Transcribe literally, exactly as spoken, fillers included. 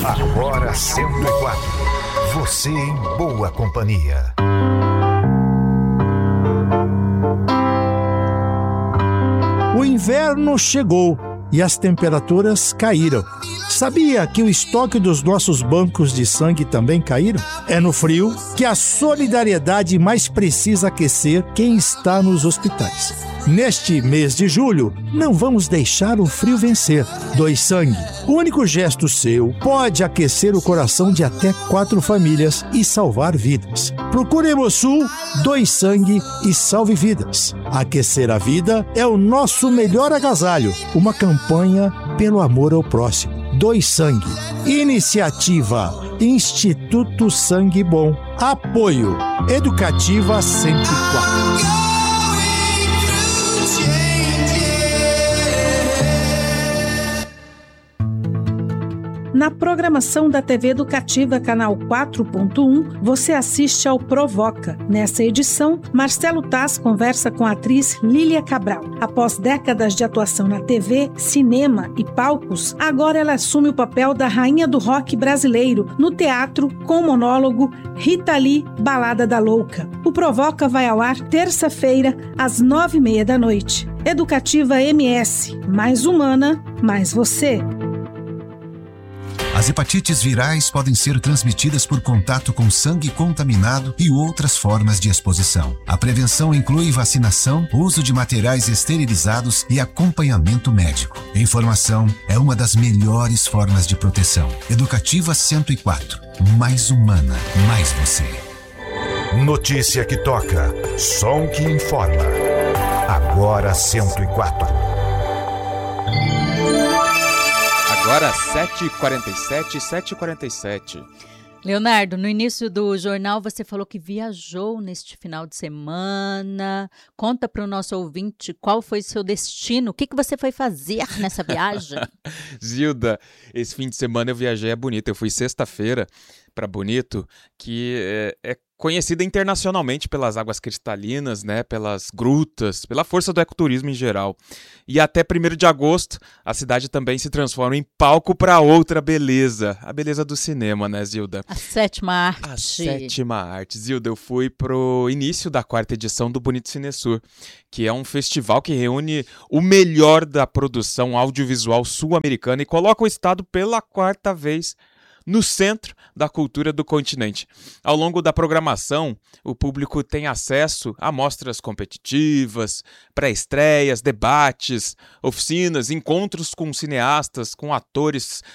Agora cento e quatro. Você em boa companhia. O inverno chegou e as temperaturas caíram. Sabia que o estoque dos nossos bancos de sangue também caíram? É no frio que a solidariedade mais precisa aquecer quem está nos hospitais. Neste mês de julho, não vamos deixar o frio vencer. Doe sangue. O único gesto seu pode aquecer o coração de até quatro famílias e salvar vidas. Procure Hemosul, doe sangue e salve vidas. Aquecer a vida é o nosso melhor agasalho. Uma campanha pelo amor ao próximo. Doe sangue. Iniciativa Instituto Sangue Bom. Apoio Educativa cento e quatro. Na programação da T V Educativa Canal quatro ponto um, você assiste ao Provoca. Nessa edição, Marcelo Taz conversa com a atriz Lília Cabral. Após décadas de atuação na T V, cinema e palcos, agora ela assume o papel da rainha do rock brasileiro no teatro com o monólogo Rita Lee, Balada da Louca. O Provoca vai ao ar terça-feira, às nove e meia da noite. Educativa M S, mais humana, mais você. As hepatites virais podem ser transmitidas por contato com sangue contaminado e outras formas de exposição. A prevenção inclui vacinação, uso de materiais esterilizados e acompanhamento médico. Informação é uma das melhores formas de proteção. Educativa cento e quatro. Mais humana, mais você. Notícia que toca, som que informa. Agora cento e quatro. Agora sete e quarenta e sete, sete e quarenta e sete. Leonardo, no início do jornal você falou que viajou neste final de semana. Conta para o nosso ouvinte qual foi seu destino, o que, que você foi fazer nessa viagem? Zilda, esse fim de semana eu viajei a Bonito. Eu fui sexta-feira para Bonito, que é, é conhecida internacionalmente pelas águas cristalinas, né, pelas grutas, pela força do ecoturismo em geral. E até primeiro de agosto, a cidade também se transforma em palco para outra beleza, a beleza do cinema, né, Zilda? A sétima arte. A sétima arte. Zilda, eu fui pro início da quarta edição do Bonito Cinesur, que é um festival que reúne o melhor da produção audiovisual sul-americana e coloca o estado pela quarta vez no centro da cultura do continente. Ao longo da programação, o público tem acesso a mostras competitivas, pré-estreias, debates, oficinas, encontros com cineastas, com atores